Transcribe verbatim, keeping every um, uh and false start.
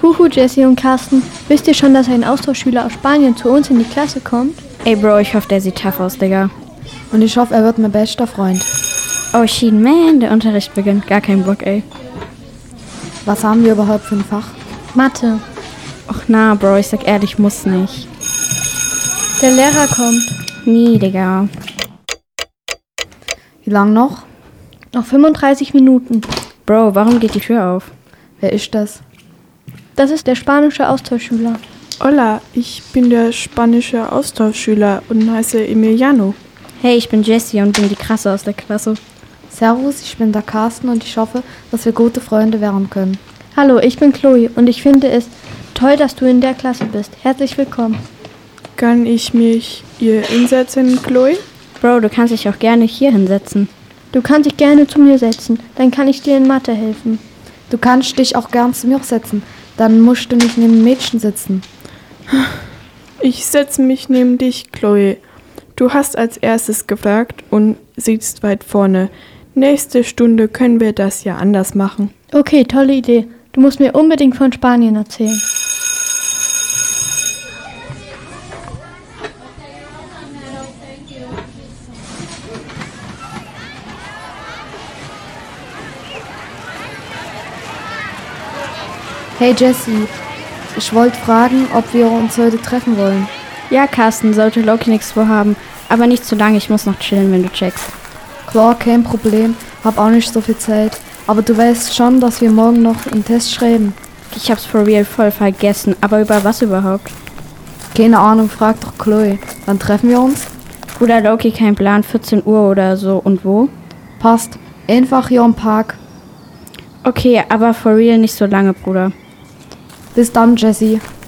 Huhu, Jessie und Carsten, wisst ihr schon, dass ein Austauschschüler aus Spanien zu uns in die Klasse kommt? Ey Bro, ich hoffe, der sieht tough aus, Digga. Und ich hoffe, er wird mein bester Freund. Oh shit, man, der Unterricht beginnt. Gar kein Bock, ey. Was haben wir überhaupt für ein Fach? Mathe. Och na, Bro, ich sag ehrlich, muss nicht. Der Lehrer kommt. Nie, Digga. Wie lang noch? Noch fünfunddreißig Minuten. Bro, warum geht die Tür auf? Wer ist das? Das ist der spanische Austauschschüler. Hola, ich bin der spanische Austauschschüler und heiße Emiliano. Hey, ich bin Jessie und bin die Krasse aus der Klasse. Servus, ich bin der Carsten und ich hoffe, dass wir gute Freunde werden können. Hallo, ich bin Chloe und ich finde es toll, dass du in der Klasse bist. Herzlich willkommen. Kann ich mich hier hinsetzen, Chloe? Bro, du kannst dich auch gerne hier hinsetzen. Du kannst dich gerne zu mir setzen, dann kann ich dir in Mathe helfen. Du kannst dich auch gern zu mir setzen, dann musst du nicht neben dem Mädchen sitzen. Ich setze mich neben dich, Chloe. Du hast als erstes gefragt und sitzt weit vorne. Nächste Stunde können wir das ja anders machen. Okay, tolle Idee. Du musst mir unbedingt von Spanien erzählen. Hey Jessie, ich wollte fragen, ob wir uns heute treffen wollen. Ja, Carsten, sollte Loki nichts vorhaben, aber nicht zu lange, ich muss noch chillen, wenn du checkst. Klar, kein Problem, hab auch nicht so viel Zeit. Aber du weißt schon, dass wir morgen noch einen Test schreiben. Ich hab's for real voll vergessen, aber über was überhaupt? Keine Ahnung, frag doch Chloe. Wann treffen wir uns? Bruder Loki, kein Plan, vierzehn Uhr oder so. Und wo? Passt, einfach hier im Park. Okay, aber for real nicht so lange, Bruder. Bis dann, Jessie.